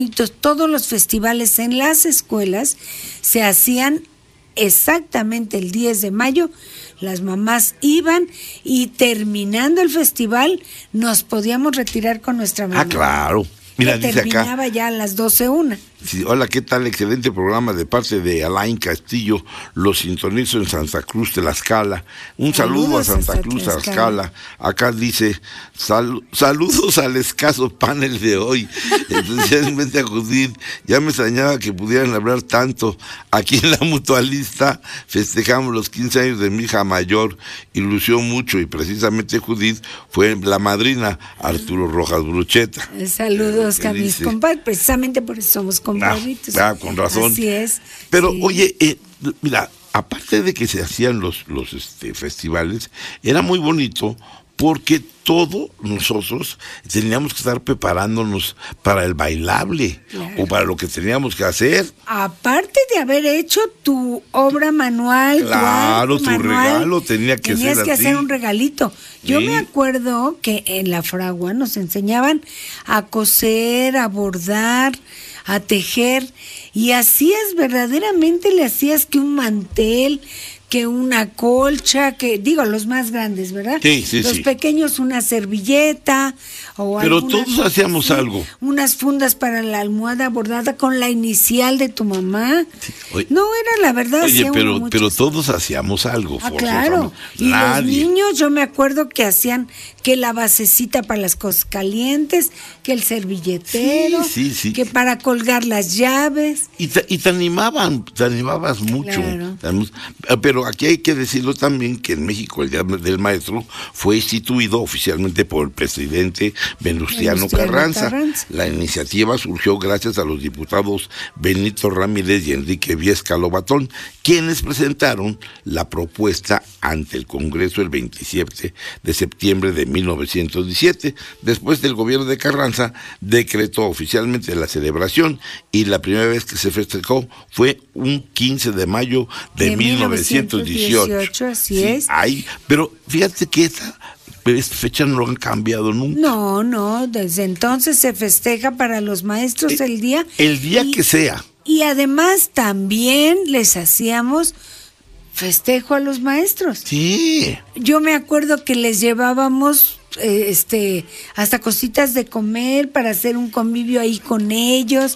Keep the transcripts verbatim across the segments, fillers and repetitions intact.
todos los festivales en las escuelas se hacían exactamente el diez de mayo. Las mamás iban y terminando el festival nos podíamos retirar con nuestra mamá. Ah, claro. Mira, que dice terminaba acá. ya a las doce una. Sí, hola, ¿qué tal? Excelente programa de parte de Alain Castillo. Los sintonizo en Santa Cruz, Tlaxcala. Un saludo Saludos a Santa hasta Cruz, Tlaxcala. Tlaxcala. Acá dice, sal- saludos al escaso panel de hoy. Especialmente a Judith. Ya me extrañaba que pudieran hablar tanto. Aquí en la Mutualista festejamos los quince años de mi hija mayor. Ilusió mucho y precisamente Judith fue la madrina, Arturo Rojas Brucheta. Saludos Eh, a mis dice. compadres, precisamente por eso somos compadritos. Ah, ah, con razón. Así es. Pero sí. oye, eh, mira, aparte de que se hacían los, los este, festivales, era muy bonito porque todos nosotros teníamos que estar preparándonos para el bailable, Claro. o para lo que teníamos que hacer. Aparte de haber hecho tu obra manual, Claro, tu, tu arte manual, regalo tenía que tenías ser que así. hacer un regalito. Yo Sí. me acuerdo que en la fragua nos enseñaban a coser, a bordar, a tejer, y hacías verdaderamente, le hacías que un mantel, que una colcha, que digo, los más grandes, ¿verdad? Sí, sí, los sí. pequeños una servilleta o Pero alguna todos cosa hacíamos así, algo. unas fundas para la almohada bordada con la inicial de tu mamá. Oye, no era la verdad. Oye, hacía uno pero, muchas- pero todos hacíamos algo, Ah, forzosamente. claro. Y los Nadie. niños, yo me acuerdo que hacían que la basecita para las cosas calientes, que el servilletero, Sí, sí, sí. que para colgar las llaves. Y te, y te animaban, te animabas mucho. Claro. Te animas- Pero aquí hay que decirlo también que en México el Día del Maestro fue instituido oficialmente por el presidente Venustiano Venustiano Carranza. Carranza. La iniciativa surgió gracias a los diputados Benito Ramírez y Enrique Viesca Lobatón, quienes presentaron la propuesta ante el Congreso el veintisiete de septiembre de mil novecientos diecisiete. Después del gobierno de Carranza decretó oficialmente la celebración y la primera vez que se festejó fue un quince de mayo de, De mil novecientos dieciocho. mil novecientos dieciocho, así es. Ay, pero fíjate que esta, esta fecha no han cambiado nunca. No, no, desde entonces se festeja para los maestros Eh, el día. El día y- que sea. Y además también les hacíamos festejo a los maestros. Sí. Yo me acuerdo que les llevábamos eh, este hasta cositas de comer para hacer un convivio ahí con ellos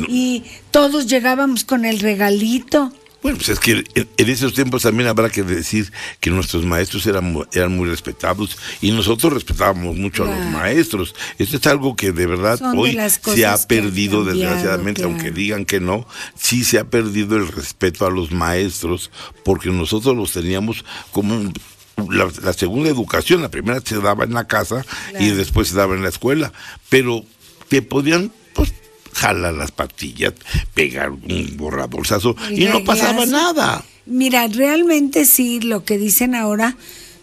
y todos llegábamos con el regalito. Bueno, pues es que en, en esos tiempos también habrá que decir que nuestros maestros eran, mu- eran muy respetados y nosotros respetábamos mucho a Claro. los maestros. Esto es algo que de verdad Son de hoy las se cosas ha que han perdido, cambiado, desgraciadamente, claro. aunque digan que no, sí se ha perdido el respeto a los maestros porque nosotros los teníamos como un- La, la segunda educación. La primera se daba en la casa y Claro. después se daba en la escuela, pero te podían pues jalar las patillas, pegar un borradorzazo El y no pasaba reglazo. nada. Mira, realmente sí, lo que dicen ahora,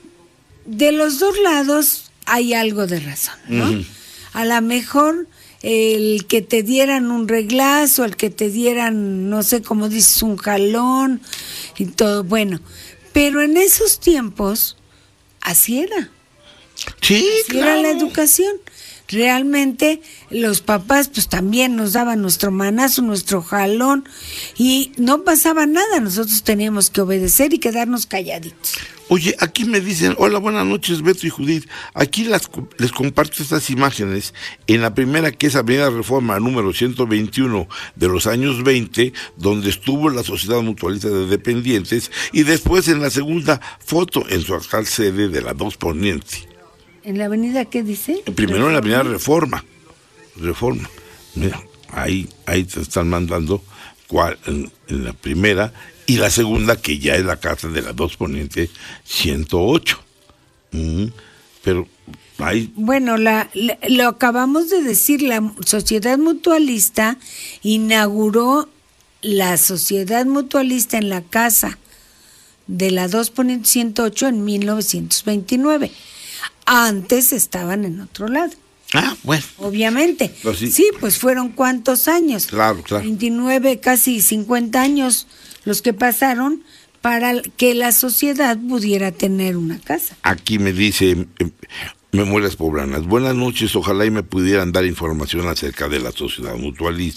de los dos lados hay algo de razón, ¿no? Ujú. A lo mejor el que te dieran un reglazo, el que te dieran, no sé cómo dices, un jalón y todo, bueno, pero en esos tiempos así era. Sí, Así era la claro. educación. Realmente los papás pues también nos daban nuestro manazo, nuestro jalón y no pasaba nada, nosotros teníamos que obedecer y quedarnos calladitos. Oye, aquí me dicen, hola, buenas noches, Beto y Judith. Aquí las, co- les comparto estas imágenes. En la primera, que es Avenida Reforma, número ciento veintiuno de los años veinte, donde estuvo la Sociedad Mutualista de Dependientes, y después en la segunda foto, en su actual sede de la dos Poniente. ¿En la avenida qué dice? Primero en la Avenida Reforma. Reforma. Mira, ahí, ahí te están mandando cuál, en, en la primera, y la segunda, que ya es la casa de la dos Poniente, ciento ocho. Mm, pero ahí, Bueno, la, la- lo acabamos de decir, la Sociedad Mutualista inauguró la Sociedad Mutualista en la casa de la dos Poniente ciento ocho en mil novecientos veintinueve. Antes estaban en otro lado. ah, bueno, Obviamente. Pues sí. sí. pues fueron cuántos años. Claro, claro. veintinueve, casi cincuenta años los que pasaron para que la sociedad pudiera tener una casa. aquí me dice eh, Memorias Poblanas. Buenas noches, ojalá y me pudieran dar información acerca de la Sociedad Mutualista.